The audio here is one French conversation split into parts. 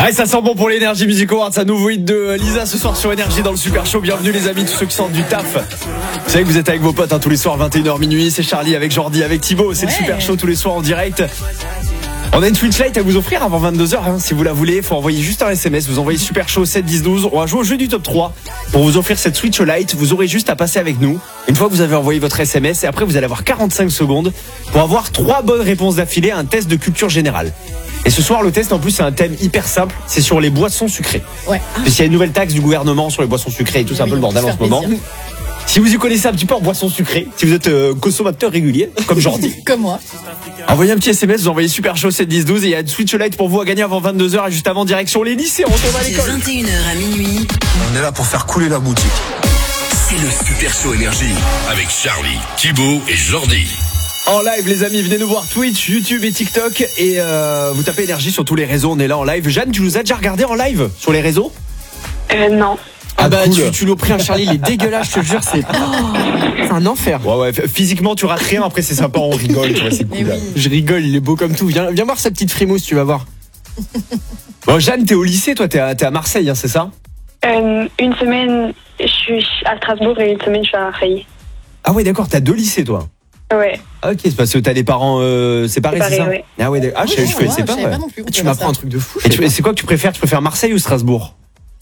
Ah, ça sent bon pour l'Energy Music Awards, un nouveau hit de Lisa ce soir sur Énergie dans le Super Show. Bienvenue les amis, tous ceux qui sortent du taf. Vous savez que vous êtes avec vos potes tous les soirs 21h minuit. C'est Charlie avec Jordi, avec Thibaut. C'est le Super Show tous les soirs en direct. On a une Switch Lite à vous offrir avant 22h si vous la voulez. Il faut envoyer juste un SMS. Vous envoyez Super Show 7 10 12. On va jouer au jeu du top 3. Pour vous offrir cette Switch Lite, vous aurez juste à passer avec nous. Une fois que vous avez envoyé votre SMS, et après vous allez avoir 45 secondes pour avoir 3 bonnes réponses d'affilée à un test de culture générale. Et ce soir, le test, en plus, c'est un thème hyper simple. C'est sur les boissons sucrées. Ouais. Parce qu'il y a une nouvelle taxe du gouvernement sur les boissons sucrées et tout, c'est un peu le bordel en ce moment. Si vous y connaissez un petit peu en boissons sucrées, si vous êtes consommateur régulier, comme Jordi. Comme moi. Envoyez un petit SMS, vous envoyez Super Show 7 10 12 et il y a une Switch Lite pour vous à gagner avant 22h et juste avant direction les lycées. On retourne à l'école. 21h à minuit. On est là pour faire couler la boutique. C'est le Super Show Énergie avec Charlie, Thibaut et Jordi. En live les amis, venez nous voir Twitch, YouTube et TikTok et vous tapez Énergie sur tous les réseaux, on est là en live. Jeanne, tu nous as déjà regardé en live sur les réseaux? Non. Ah bah cool. tu l'as pris un Charlie, il est dégueulasse, je te jure, c'est un enfer. Ouais, physiquement tu rates rien, après c'est sympa, on rigole, tu vois, c'est cool. Oui. Je rigole, il est beau comme tout. Viens voir sa petite frimousse, tu vas voir. Bon Jeanne, t'es au lycée, toi t'es à Marseille, hein, c'est ça? Une semaine je suis à Strasbourg et une semaine je suis à Marseille. Ah ouais d'accord, t'as 2 lycées toi? Ouais. Ok, c'est parce que t'as des parents séparés, c'est ça? Ouais. Ah ouais, je sais pas. Tu m'apprends un truc de fou. Et c'est quoi que tu préfères? Tu préfères Marseille ou Strasbourg?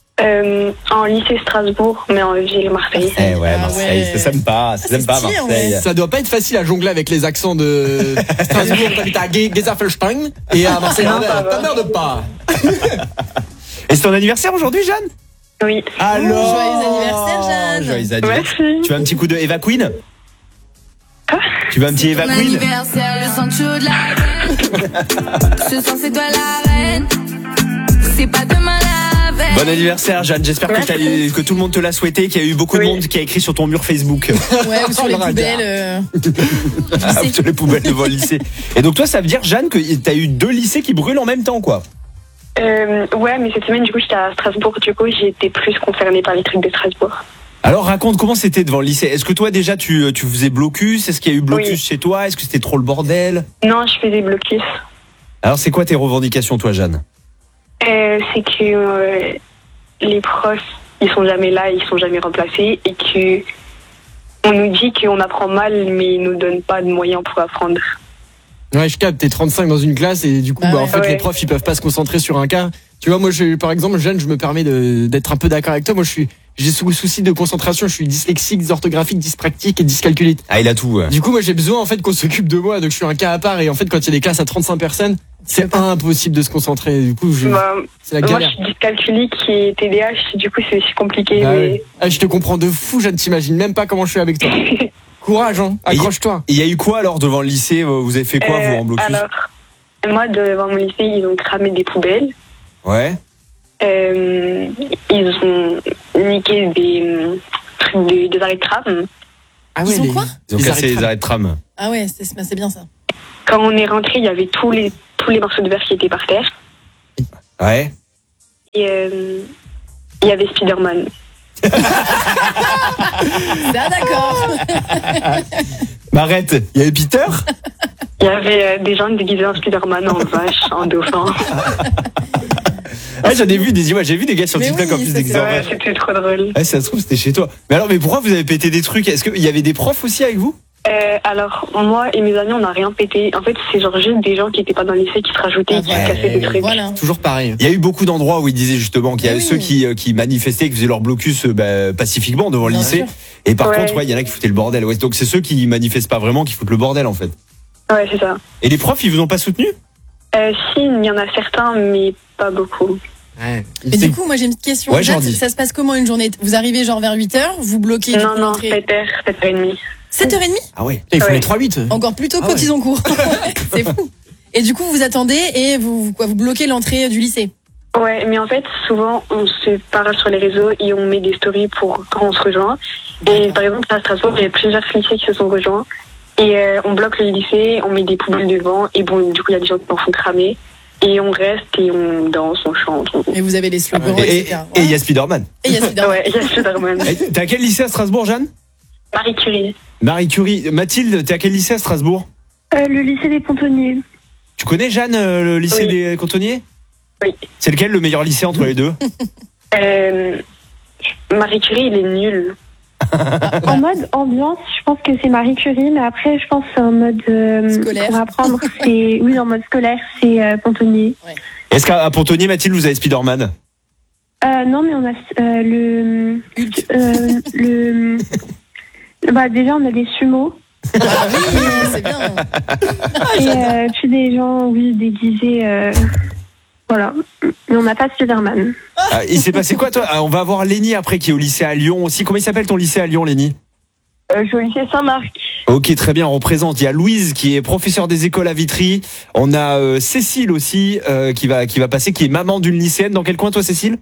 En lycée Strasbourg, mais en ville Marseille. Marseille, c'est sympa, Marseille. Ça doit pas être facile à jongler avec les accents de Strasbourg, t'habites à Gezafelstein et à Marseille. T'emmerdes pas. Et c'est ton anniversaire aujourd'hui, Jeanne? Oui. Alors, joyeux anniversaire, Jeanne. Joyeux anniversaire. Merci. Tu veux un petit coup de Eva Queen? Tu veux un petit Eva Queen? Anniversaire, le sang chaud de la reine. Ce soir c'est toi la reine. C'est pas demain la veille. Bon anniversaire, Jeanne. J'espère que tout le monde te l'a souhaité, qu'il y a eu beaucoup de monde qui a écrit sur ton mur Facebook. Ouais, ou sur les poubelles. Sur les poubelles devant le lycée. Et donc toi, ça veut dire, Jeanne, que t'as eu 2 lycées qui brûlent en même temps, quoi? Ouais, mais cette semaine, du coup, j'étais à Strasbourg. Du coup, j'ai été plus concernée par les trucs de Strasbourg. Alors raconte comment c'était devant le lycée. Est-ce que toi déjà tu faisais blocus? Est-ce qu'il y a eu blocus chez toi? Est-ce que c'était trop le bordel? Non, je faisais blocus. Alors c'est quoi tes revendications toi, Jeanne? C'est que les profs, ils sont jamais là, ils sont jamais remplacés et que on nous dit qu'on apprend mal, mais ils nous donnent pas de moyens pour apprendre. Ouais, je capte, t'es 35 dans une classe et du coup, en fait, les profs, ils peuvent pas se concentrer sur un cas. Tu vois, moi, par exemple, Jeanne, je me permets d'être un peu d'accord avec toi. Moi, j'ai souci de concentration, je suis dyslexique, dysorthographique, dyspraxique et dyscalculite. Ah, il a tout. Du coup, moi, j'ai besoin, en fait, qu'on s'occupe de moi, donc je suis un cas à part et en fait, quand il y a des classes à 35 personnes, c'est impossible de se concentrer. Du coup, c'est la galère. Moi, je suis dyscalculique et TDAH, du coup, c'est compliqué. Bah, mais... ouais. Ah, je te comprends de fou, Jeanne, t'imagines même pas comment je suis avec toi. Courage, hein, accroche-toi. Il y a eu quoi alors devant le lycée? Vous avez fait quoi vous en blocus? Alors, moi, devant mon lycée, ils ont cramé des poubelles. Ouais. Ils ont niqué des arrêts de tram. Ah ouais, Ils ont quoi? Ils ont cassé les arrêts de tram. Ah ouais, c'est bien ça. Quand on est rentré, il y avait tous les morceaux de verre qui étaient par terre. Ouais. Et il y avait Spider-Man. Ah d'accord. Arrête, il y avait Peter? Il y avait des gens déguisés en Spider-Man, en vache, en dauphin. Ah, j'en ai vu des images, j'ai vu des gars sur TikTok en plus déguisés en Ouais, vache. c'était trop drôle. Ah, ça se trouve, c'était chez toi. Mais pourquoi vous avez pété des trucs? Est-ce qu'il y avait des profs aussi avec vous? Alors, moi et mes amis, on n'a rien pété. En fait, c'est genre juste des gens qui n'étaient pas dans le lycée qui se rajoutaient et qui cassaient des trucs. Voilà. Toujours pareil. Il y a eu beaucoup d'endroits où ils disaient justement qu'il y avait ceux qui manifestaient, qui faisaient leur blocus pacifiquement devant le lycée. Et par contre, il y en a qui foutaient le bordel. Ouais, donc c'est ceux qui manifestent pas vraiment qui foutent le bordel en fait. Ouais, c'est ça. Et les profs, ils vous ont pas soutenu? Si, il y en a certains, mais pas beaucoup. Ouais. Et du coup, moi j'ai une petite question. Ouais, Jeanne, ça se passe comment une journée? Vous arrivez genre vers 8h, vous bloquez? Non, 7h, 7h30. 7h30? Ah ouais. Il faut les 3-8. Encore plus tôt quand ils ont cours. C'est fou. Et du coup, vous attendez et vous bloquez l'entrée du lycée? Ouais, mais en fait, souvent, on se parle sur les réseaux et on met des stories pour quand on se rejoint. Et par exemple, à Strasbourg, il y a plusieurs lycées qui se sont rejoints. Et on bloque le lycée, on met des poubelles devant. Et bon, du coup, il y a des gens qui en font cramer. Et on reste et on danse, on chante. Et vous avez les slogans, etc. Et il y a Spider-Man. Et il y a Spider-Man. Ouais, il y a Spider-Man. T'es à quel lycée à Strasbourg, Jeanne? Marie Curie. Marie Curie. Mathilde, t'es à quel lycée à Strasbourg? Le lycée des Pontonniers. Tu connais, Jeanne, le lycée des Cantonniers? Oui. C'est lequel le meilleur lycée entre les deux? Marie Curie, il est nul. En mode ambiance, je pense que c'est Marie Curie, mais après, je pense que c'est en mode scolaire. Pour apprendre, oui, en mode scolaire, c'est Pontonnier. Ouais. Est-ce qu'à Pontonnier, Mathilde, vous avez Spider-Man? Non, mais on a bah déjà, on a des sumo. Ah oui, c'est bien. Et puis des gens, oui, déguisés. Voilà. Mais on n'a pas Spider-Man. Il s'est passé quoi, toi? On va avoir Lénie après qui est au lycée à Lyon aussi. Comment il s'appelle ton lycée à Lyon, Lénie? Je suis au lycée Saint-Marc. Ok, très bien, on représente. Il y a Louise qui est professeure des écoles à Vitry. On a Cécile aussi qui va passer, qui est maman d'une lycéenne. Dans quel coin, toi, Cécile?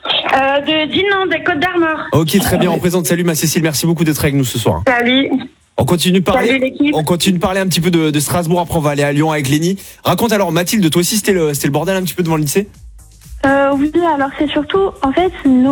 De Dinan, des Côtes d'Armor. Ok, très bien, on présente. Salut ma Cécile, merci beaucoup d'être avec nous ce soir. Salut. On continue de parler. Salut l'équipe. On continue de parler un petit peu de Strasbourg. Après, on va aller à Lyon avec Lénie. Raconte alors, Mathilde, toi aussi, c'était le bordel un petit peu devant le lycée? Oui, alors c'est surtout, en fait,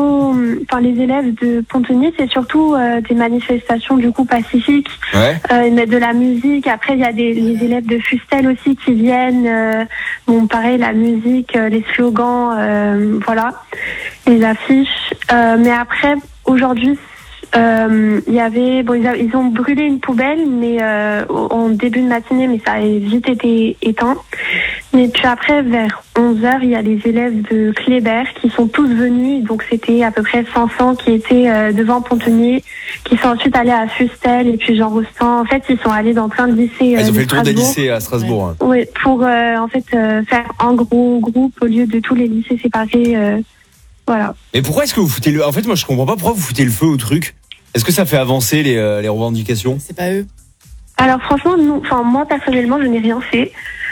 les élèves de Pontonnier, c'est surtout des manifestations du coup pacifiques. Ouais. Ils mettent de la musique. Après, il y a les élèves de Fustel aussi qui viennent. Bon, pareil, la musique, les slogans, voilà, les affiches. Mais après, aujourd'hui, il y avait, ils ont brûlé une poubelle, mais en début de matinée, mais ça a vite été éteint. Mais puis après, vers 11h, il y a les élèves de Kléber qui sont tous venus. Donc c'était à peu près 500 qui étaient devant Pontonnier, qui sont ensuite allés à Fustel et puis Jean Rostand. En fait, ils sont allés dans plein de lycées. Ils ont fait le tour des Strasbourg. lycées à Strasbourg. Hein. Oui, pour en fait faire un gros groupe au lieu de tous les lycées séparés. Voilà. Et pourquoi est-ce que vous foutez le... En fait, moi, je comprends pas pourquoi vous foutez le feu au truc. Est-ce que ça fait avancer les revendications? C'est pas eux. Alors franchement, moi personnellement, je n'ai rien fait.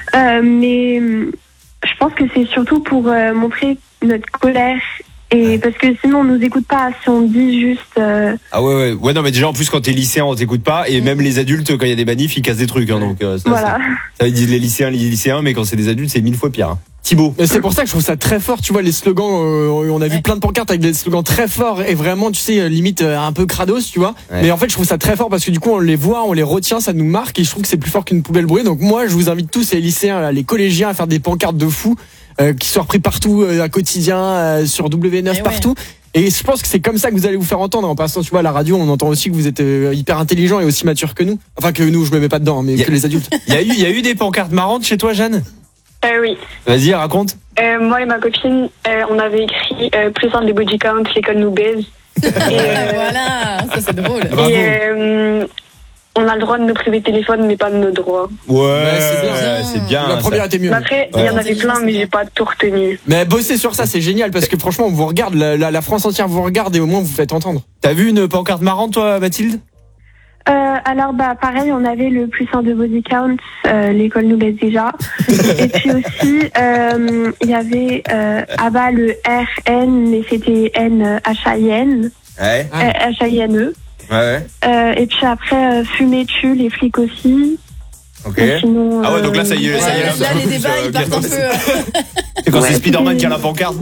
Mais je pense que c'est surtout pour montrer notre colère. Et parce que sinon, on nous écoute pas si on dit juste... Ah ouais, non, mais déjà, en plus, quand t'es lycéen, on t'écoute pas. Et même les adultes, quand il y a des manifs, ils cassent des trucs. Hein, donc, ça, voilà. Ça, ils disent les lycéens, mais quand c'est des adultes, c'est 1000 fois pire. Hein. Thibaut. Mais c'est pour ça que je trouve ça très fort, tu vois, les slogans, on a vu plein de pancartes avec des slogans très forts et vraiment, tu sais, limite un peu crados, tu vois. Ouais. Mais en fait, je trouve ça très fort parce que du coup, on les voit, on les retient, ça nous marque et je trouve que c'est plus fort qu'une poubelle brûlée. Donc moi, je vous invite tous, les lycéens, les collégiens, à faire des pancartes de fous qui soient repris partout, à quotidien, sur W9 partout. Et je pense que c'est comme ça que vous allez vous faire entendre. En passant, tu vois, à la radio, on entend aussi que vous êtes hyper intelligent et aussi mature que nous. Enfin, que nous, je me mets pas dedans, mais que les adultes. Il y a eu des pancartes marrantes chez toi, Jeanne? Oui. Vas-y, raconte. Moi et ma copine, on avait écrit plus un des body count, l'école nous baise. Voilà, ça c'est drôle. Et on a le droit de nous priver de téléphone, mais pas de nos droits. Ouais, c'est bien. La première était mieux. Après, il y en avait plein, mais j'ai pas tout retenu. Mais bossez sur ça, c'est génial parce que franchement, on vous regarde, la France entière vous regarde et au moins vous faites entendre. T'as vu une pancarte marrante, toi, Mathilde? Alors pareil, on avait le plus 1 de body count, l'école nous baisse déjà. Et puis aussi il y avait bas le RN, mais c'était NHIN. Ouais. HINE. Ouais. Et puis après fumer tue les flics aussi. Ok. Sinon, ah ouais, donc là ça y est, là les débats ils partent un peu. C'est quand c'est Spider-Man qui a la pancarte.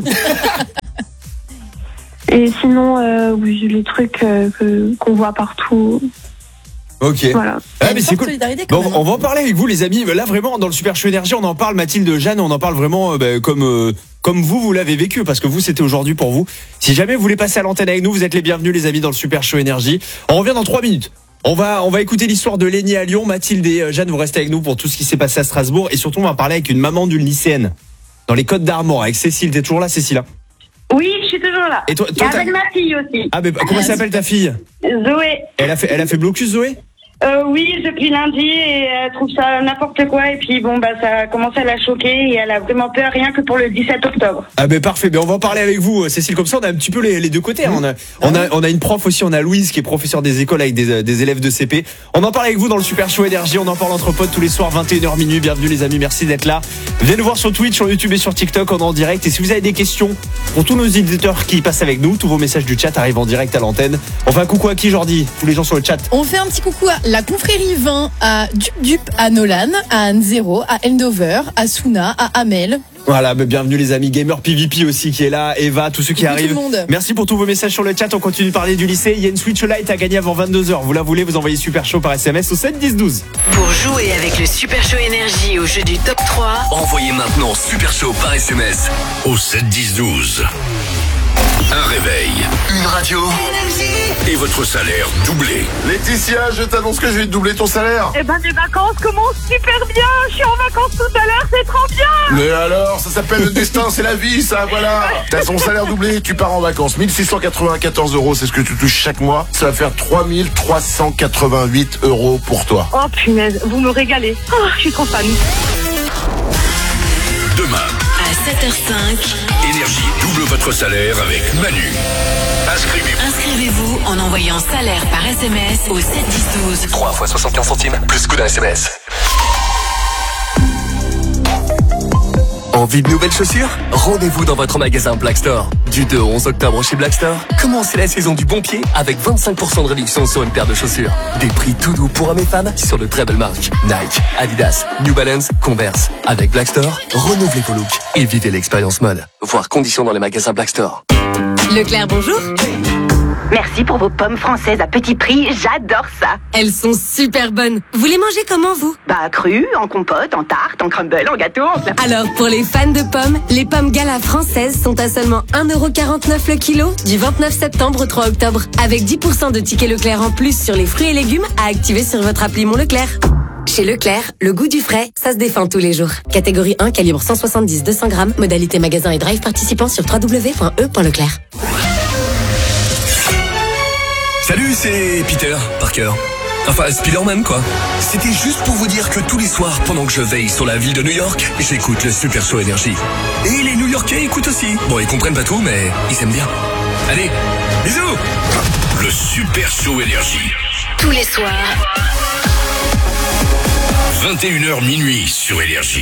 Et sinon oui, les trucs qu'on voit partout. Ok. Voilà. Ah, mais c'est cool. Bon, on va en parler avec vous, les amis. Là, vraiment, dans le Super Show Énergie, on en parle, Mathilde, Jeanne, on en parle vraiment comme vous l'avez vécu, parce que vous, c'était aujourd'hui pour vous. Si jamais vous voulez passer à l'antenne avec nous, vous êtes les bienvenus, les amis, dans le Super Show Énergie. On revient dans 3 minutes. On va écouter l'histoire de Lénie à Lyon. Mathilde et Jeanne, vous restez avec nous pour tout ce qui s'est passé à Strasbourg. Et surtout, on va parler avec une maman d'une lycéenne dans les Côtes d'Armor, avec Cécile. T'es toujours là, Cécile? Oui, je suis toujours là. Et toi, avec ma fille aussi. Ah, mais comment s'appelle ta fille? Zoé. Elle a fait blocus, Zoé? Oui, depuis lundi, et elle trouve ça n'importe quoi, et puis bon, ça a commencé à la choquer, et elle a vraiment peur, rien que pour le 17 octobre. Ah ben parfait, on va en parler avec vous, Cécile, comme ça on a un petit peu les deux côtés. Hein. On a une prof aussi, on a Louise qui est professeure des écoles avec des élèves de CP. On en parle avec vous dans le Super Show Énergie, on en parle entre potes tous les soirs, 21h minuit. Bienvenue les amis, merci d'être là. Venez nous voir sur Twitch, sur YouTube et sur TikTok, on est en direct. Et si vous avez des questions pour tous nos éditeurs qui passent avec nous, tous vos messages du chat arrivent en direct à l'antenne. On fait un coucou à qui, Jordi? Tous les gens sur le chat. On fait un petit coucou à la confrérie 20, à Dup, à Nolan, à Anne Zero, à Endover, à Souna, à Amel. Voilà, bienvenue les amis. Gamer PVP aussi qui est là, Eva, tous ceux qui Coucou arrivent. tout le monde. Merci pour tous vos messages sur le chat. On continue de parler du lycée. Il y a une Switch Lite à gagner avant 22h. Vous la voulez, vous envoyez Super Show par SMS au 7 10 12. Pour jouer avec le Super Show Énergie au jeu du top 3, Envoyez maintenant Super Show par SMS au 7 10 12. Un réveil, une radio et votre salaire doublé. Laetitia, je t'annonce que je vais te doubler ton salaire. Eh ben, des vacances commencent super bien. Je suis en vacances tout à l'heure, c'est trop bien. Mais alors, ça s'appelle le destin, c'est la vie, ça, voilà. T'as son salaire doublé, tu pars en vacances. 1694 €, c'est ce que tu touches chaque mois. Ça va faire 3388 € pour toi. Oh punaise, vous me régalez. Oh, je suis trop fan. Demain, à 7h05, Énergie double votre salaire avec Manu. inscrivez-vous en envoyant salaire par SMS au 7 10 12. 3 fois 75 centimes, plus coup d'un SMS. Envie de nouvelles chaussures? Rendez-vous dans votre magasin Black Store. Du 2 au 11 octobre chez Black Store, commencez la saison du bon pied avec 25% de réduction sur une paire de chaussures. Des prix tout doux pour hommes et femmes sur de très belles marques. Nike, Adidas, New Balance, Converse. Avec Black Store, renouvelez vos looks et vivez l'expérience mode. Voir conditions dans les magasins Black Store. Leclerc, bonjour. Merci pour vos pommes françaises à petit prix, j'adore ça. Elles sont super bonnes. Vous les mangez comment, vous? Bah cru, en compote, en tarte, en crumble, en gâteau, en slap. Alors, pour les fans de pommes, les pommes Gala françaises sont à seulement 1,49 € le kilo du 29 septembre au 3 octobre. Avec 10% de tickets Leclerc en plus sur les fruits et légumes à activer sur votre appli Mon Leclerc. Chez Leclerc, le goût du frais, ça se défend tous les jours. Catégorie 1, calibre 170-200 grammes. Modalité magasin et drive participant sur www.e.leclerc. Salut, c'est Peter Parker. Enfin, Spider-Man, quoi. C'était juste pour vous dire que tous les soirs, pendant que je veille sur la ville de New York, j'écoute le Super Show Énergie. Et les New-Yorkais écoutent aussi. Bon, ils comprennent pas tout, mais ils aiment bien. Allez, bisous! Le Super Show Énergie. Tous les soirs. 21h minuit sur Énergie.